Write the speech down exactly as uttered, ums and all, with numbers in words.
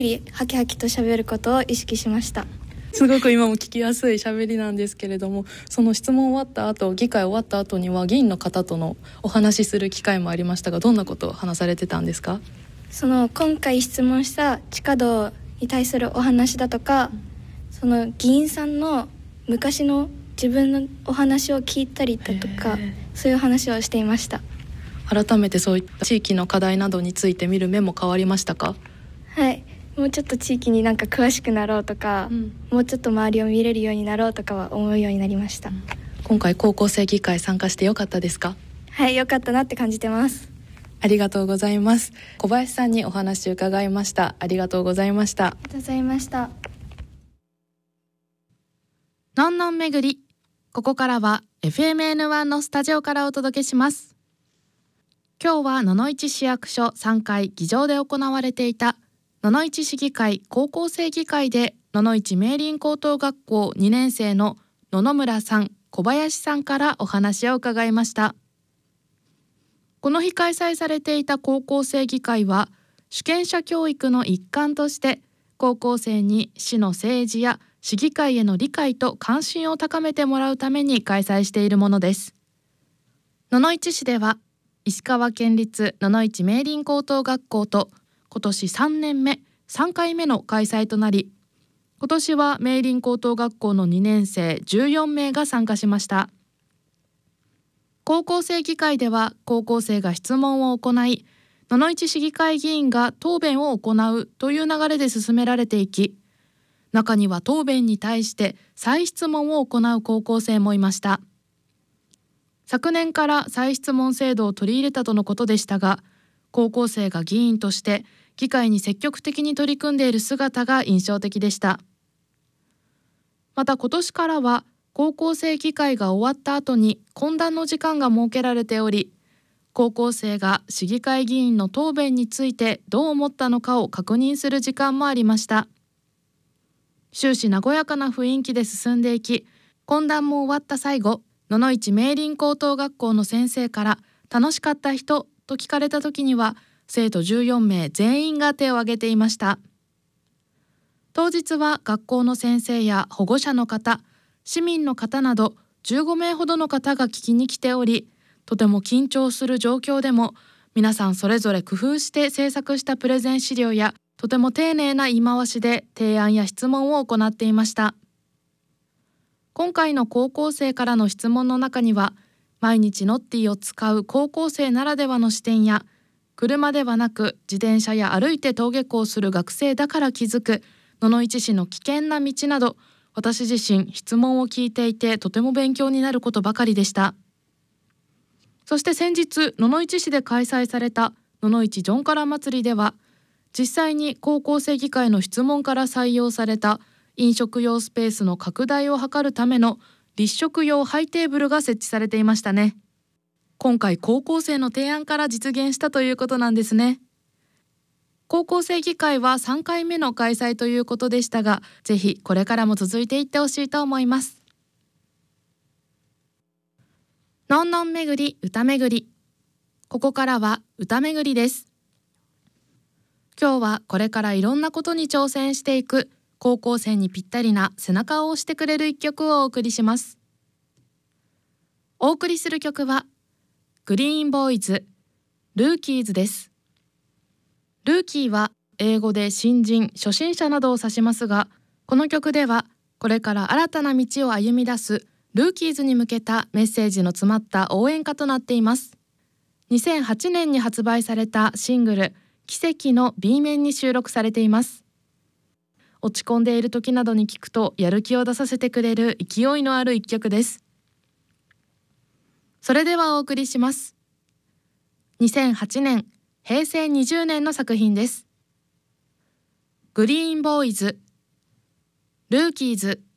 りハキハキと喋ることを意識しました。 すごく今も聞きやすい喋りなんですけれども、その質問終わった後、議会終わった後には議員の方とのお話しする機会もありましたが、どんなことを話されてたんですか？ その今回質問した地下道に対するお話だとか、その議員さんの昔の自分のお話を聞いたりだとか、そういう話をしていました。 改めてそういった地域の課題などについて見る目も変わりましたか？ はい、もうちょっと地域になんか詳しくなろうとか、うん、もうちょっと周りを見れるようになろうとかは思うようになりました。うん、 今回高校生議会参加してよかったですか？ はい、よかったなって感じてます。 ありがとうございます。小林さんにお話を伺いました。ありがとうございました。 ありがとうございました。 のんのん巡り、ここからは エフエムエヌワン のスタジオからお届けします。今日は野々市市役所さんかい議場で行われていた野々市市議会高校生議会で、野々市明林高等学校にねん生の野々村さん、小林さんからお話を伺いました。この日開催されていた高校生議会は、主権者教育の一環として高校生に市の政治や市議会への理解と関心を高めてもらうために開催しているものです。野々市市では石川県立野々市明林高等学校と今年さんねんめさんかいめの開催となり、今年は明林高等学校のにねん生じゅうよんめいが参加しました。高校生議会では高校生が質問を行い、野々市市議会議員が答弁を行うという流れで進められていき、中には答弁に対して再質問を行う高校生もいました。昨年から再質問制度を取り入れたとのことでしたが、高校生が議員として議会に積極的に取り組んでいる姿が印象的でした。また今年からは高校生議会が終わった後に懇談の時間が設けられており、高校生が市議会議員の答弁についてどう思ったのかを確認する時間もありました。終始和やかな雰囲気で進んでいき、懇談も終わった最後、野々市明林高等学校の先生から楽しかった人と聞かれた時には、生徒じゅうよんめい全員が手を挙げていました。当日は学校の先生や保護者の方、市民の方などじゅうごめいほどの方が聞きに来ており、とても緊張する状況でも皆さんそれぞれ工夫して制作したプレゼン資料や、とても丁寧な言い回しで提案や質問を行っていました。今回の高校生からの質問の中には、毎日ノッティを使う高校生ならではの視点や、車ではなく自転車や歩いて登下校する学生だから気づく野々市市の危険な道など、私自身質問を聞いていてとても勉強になることばかりでした。そして先日野々市市で開催された野々市ジョンカラ祭りでは、実際に高校生議会の質問から採用された飲食用スペースの拡大を図るための立食用ハイテーブルが設置されていましたね。今回高校生の提案から実現したということなんですね。高校生議会はさんかいめの開催ということでしたが、ぜひこれからも続いていってほしいと思います。のんのん巡り歌巡り、ここからは歌巡りです。今日はこれからいろんなことに挑戦していく高校生にぴったりな背中を押してくれる一曲をお送りします。お送りする曲はグリーンボーイズルーキーズです。ルーキーは英語で新人、初心者などを指しますが、この曲ではこれから新たな道を歩み出すルーキーズに向けたメッセージの詰まった応援歌となっています。にせんはちねんに発売されたシングル奇跡の B 面に収録されています。落ち込んでいる時などに聞くとやる気を出させてくれる勢いのある一曲です。それではお送りします。にせんはちねんへいせいにじゅうねんの作品です。グリーンボーイズルーキーズ。